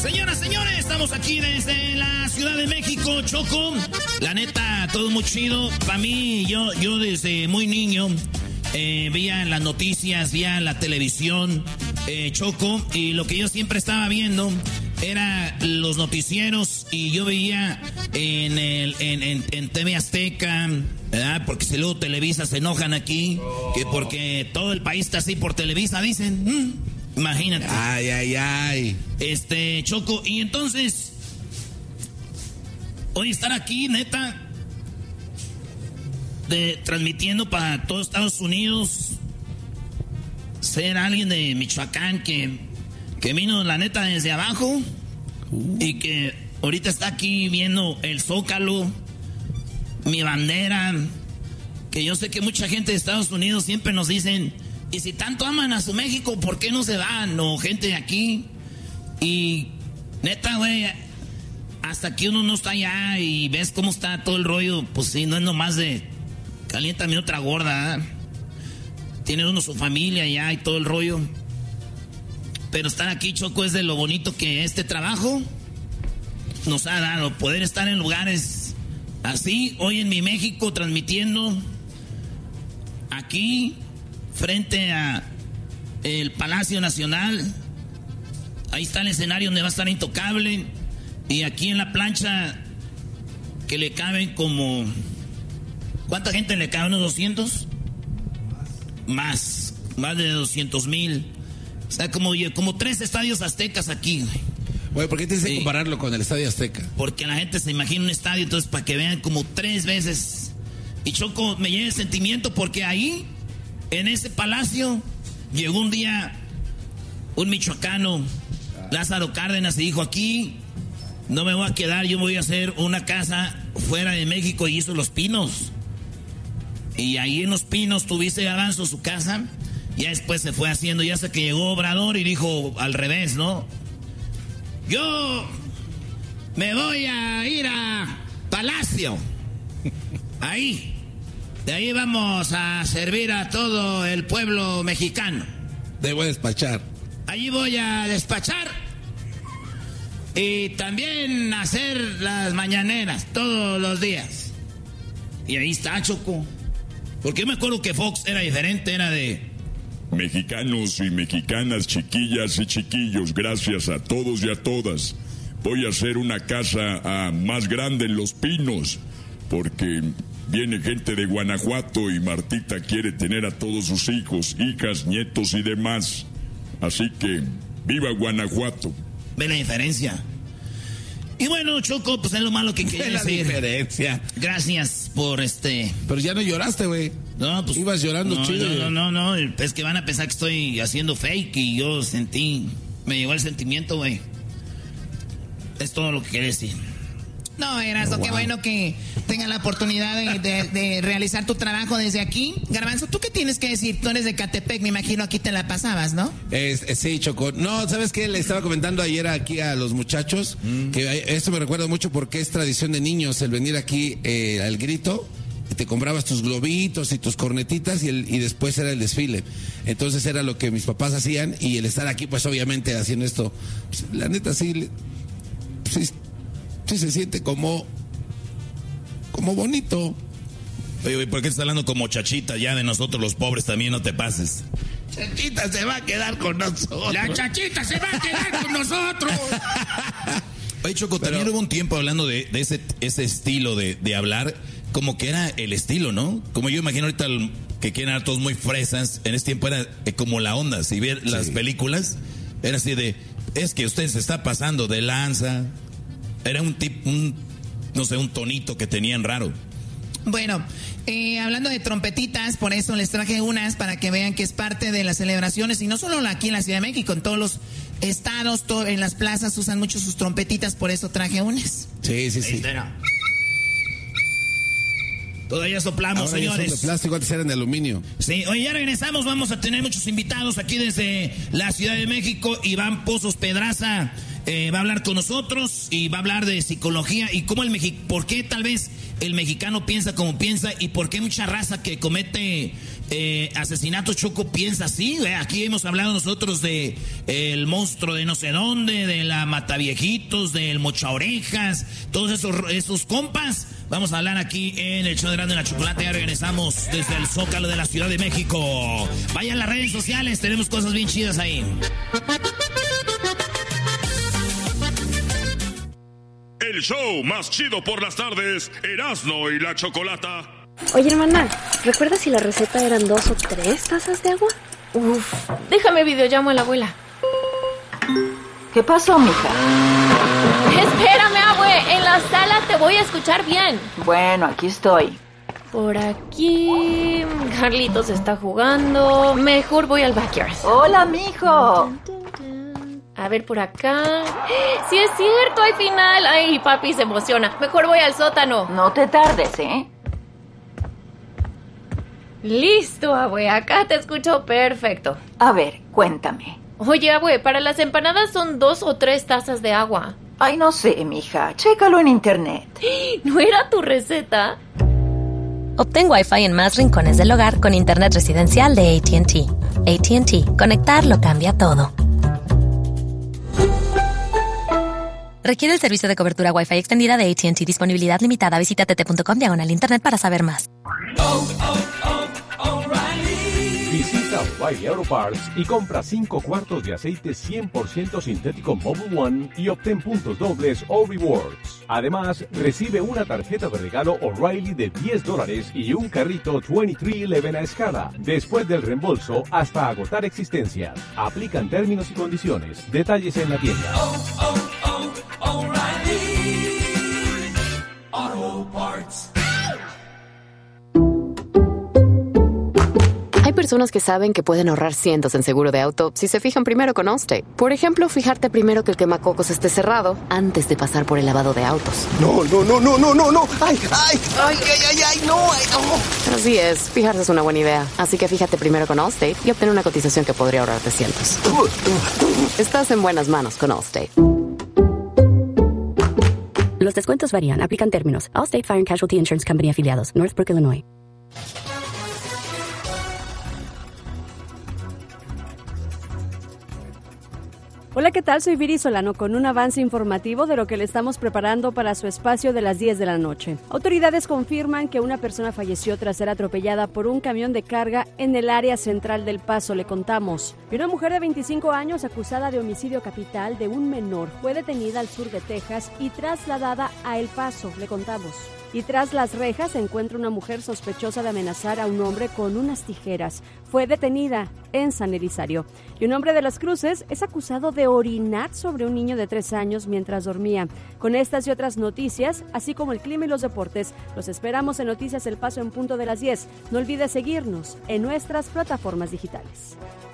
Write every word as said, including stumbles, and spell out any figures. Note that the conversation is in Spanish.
Señoras, señores, estamos aquí desde la Ciudad de México, Choco. La neta, todo muy chido. Para mí, yo, yo desde muy niño eh, veía las noticias, veía la televisión, eh, Choco, y lo que yo siempre estaba viendo era los noticieros, y yo veía en el en, en, en T V Azteca, ¿verdad? Porque si luego Televisa se enojan aquí, que porque todo el país está así por Televisa, dicen. Mm, imagínate. Ay, ay, ay. Este, Choco, y entonces, hoy estar aquí, neta, de, transmitiendo para todo Estados Unidos, ser alguien de Michoacán que, que vino, la neta, desde abajo, uh. y que ahorita está aquí viendo el Zócalo, mi bandera, que yo sé que mucha gente de Estados Unidos siempre nos dicen, y si tanto aman a su México, ¿por qué no se van? O gente de aquí. Y neta, güey, hasta que uno no está allá y ves cómo está todo el rollo, pues sí, no es nomás de caliéntame otra gorda, ¿eh? Tiene uno su familia allá y todo el rollo. Pero estar aquí, Choco, es de lo bonito que este trabajo nos ha dado. Poder estar en lugares así, hoy en mi México, transmitiendo aquí, frente a el Palacio Nacional. Ahí está el escenario donde va a estar Intocable. Y aquí en la plancha, que le caben como... ¿Cuánta gente le cabe? ¿Unos doscientos? Más. Más de doscientos mil. O sea, como, como tres estadios aztecas aquí, güey. Güey, ¿por qué tienes que sí. compararlo con el Estadio Azteca? Porque la gente se imagina un estadio, entonces para que vean como tres veces. Y Choco, me llena el sentimiento porque ahí, en ese palacio, llegó un día un michoacano, Lázaro Cárdenas, y dijo, aquí no me voy a quedar, yo voy a hacer una casa fuera de México, y hizo Los Pinos. Y ahí en Los Pinos tuviste Garbanzo su casa, ya después se fue haciendo, ya hasta que llegó Obrador y dijo al revés, ¿no? Yo me voy a ir a Palacio, ahí, de ahí vamos a servir a todo el pueblo mexicano. Te voy a despachar. Allí voy a despachar y también hacer las mañaneras todos los días. Y ahí está, Choco. Porque yo me acuerdo que Fox era diferente, era de... Mexicanos y mexicanas, chiquillas y chiquillos, gracias a todos y a todas. Voy a hacer una casa ah, más grande en Los Pinos, porque viene gente de Guanajuato y Martita quiere tener a todos sus hijos, hijas, nietos y demás. Así que, ¡viva Guanajuato! ¿Ve la diferencia? Y bueno, Choco, pues es lo malo que quería la decir. diferencia. Gracias por este... Pero ya no lloraste, güey. No, pues... Ibas llorando, no, chido. No, no, no, no. Es que van a pensar que estoy haciendo fake y yo sentí... Me llegó el sentimiento, güey. Es todo lo que quería decir. No, Erasmo, oh, wow. Qué bueno que tengas la oportunidad de, de, de realizar tu trabajo desde aquí. Garbanzo, ¿tú qué tienes que decir? Tú eres de Catepec, me imagino aquí te la pasabas, ¿no? Es, es, sí, Choco. No, ¿sabes qué? Le estaba comentando ayer aquí a los muchachos, mm. que esto me recuerda mucho porque es tradición de niños el venir aquí eh, al grito. Te comprabas tus globitos y tus cornetitas y, el, y después era el desfile. Entonces era lo que mis papás hacían y el estar aquí, pues obviamente haciendo esto, pues, la neta sí, sí, sí se siente como, como bonito. Oye, ¿por qué estás hablando como Chachita ya de nosotros los pobres también? No te pases. Chachita se va a quedar con nosotros. La Chachita se va a quedar con nosotros. Oye, Choco, Pero, también hubo un tiempo hablando de, de ese, ese estilo de, de hablar, como que era el estilo, ¿no? Como yo imagino ahorita el, que quieren dar todos muy fresas, en ese tiempo era eh, como la onda, si ver sí. las películas, era así de, es que usted se está pasando de lanza, era un tipo, un, no sé, un tonito que tenían raro. Bueno, eh, hablando de trompetitas, por eso les traje unas para que vean que es parte de las celebraciones, y no solo aquí en la Ciudad de México, en todos los estados, todo, en las plazas usan mucho sus trompetitas, por eso traje unas. Sí, sí, sí. Todavía soplamos, ahora señores. Son de plástico, antes eran de aluminio. Sí, hoy ya regresamos, vamos a tener muchos invitados aquí desde la Ciudad de México. Iván Pozos Pedraza, eh, va a hablar con nosotros y va a hablar de psicología y cómo el Mexi- por qué tal vez el mexicano piensa como piensa y por qué mucha raza que comete eh, asesinatos, Choco, piensa así. ¿eh? Aquí hemos hablado nosotros de eh, el monstruo de no sé dónde, de la Mataviejitos, del Mocha Orejas, todos esos, esos compas. Vamos a hablar aquí en el show de Erasmo y la Chocolate. Ya regresamos desde el Zócalo de la Ciudad de México. Vayan a las redes sociales, tenemos cosas bien chidas ahí. El show más chido por las tardes, Erasmo y la Chocolata. Oye, hermana, ¿recuerdas si la receta eran dos o tres tazas de agua? Uf, déjame videollamo a la abuela. ¿Qué pasó, mija? Espérame, abue, en la sala te voy a escuchar bien. Bueno, aquí estoy. Por aquí... Carlitos está jugando. Mejor voy al backyard. Hola, mijo. A ver, por acá... ¡Sí es cierto! ¡Hay final! ¡Ay, papi se emociona! Mejor voy al sótano. No te tardes, ¿eh? Listo, abue. Acá te escucho perfecto. A ver, cuéntame. Oye, abue, para las empanadas son dos o tres tazas de agua. Ay, no sé, mija. Chécalo en internet. ¿No era tu receta? Obtén Wi-Fi en más rincones del hogar con internet residencial de A T and T. A T and T. Conectar lo cambia todo. Requiere el servicio de cobertura Wi-Fi extendida de A T and T. Disponibilidad limitada. Visita tt.com diagonal internet para saber más. Oh, oh, oh, O'Reilly. Visita O'Reilly Auto Parts y compra cinco cuartos de aceite cien por ciento sintético Mobil One y obtén puntos dobles o rewards. Además, recibe una tarjeta de regalo O'Reilly de diez dólares y un carrito veintitrés once a escala. Después del reembolso, hasta agotar existencias. Aplican términos y condiciones. Detalles en la tienda. Oh, oh, oh, O'Reilly Auto Parts. Hay personas que saben que pueden ahorrar cientos en seguro de auto si se fijan primero con Allstate. Por ejemplo, fijarte primero que el quemacocos esté cerrado antes de pasar por el lavado de autos. No, no, no, no, no, no, no. Ay, ay, ay, ay, ay, ay, no, ay, no. Así es, fijarse es una buena idea. Así que fíjate primero con Allstate y obtén una cotización que podría ahorrarte cientos. Estás en buenas manos con Allstate. Los descuentos varían. Aplican términos. Allstate Fire and Casualty Insurance Company afiliados. Northbrook, Illinois. Hola, ¿qué tal? Soy Viri Solano con un avance informativo de lo que le estamos preparando para su espacio de las diez de la noche. Autoridades confirman que una persona falleció tras ser atropellada por un camión de carga en el área central del Paso, le contamos. Y una mujer de veinticinco años acusada de homicidio capital de un menor fue detenida al sur de Texas y trasladada a El Paso, le contamos. Y tras las rejas se encuentra una mujer sospechosa de amenazar a un hombre con unas tijeras. Fue detenida en San Elizario. Y un hombre de Las Cruces es acusado de orinar sobre un niño de tres años mientras dormía. Con estas y otras noticias, así como el clima y los deportes, los esperamos en Noticias El Paso en punto de las diez. No olvides seguirnos en nuestras plataformas digitales.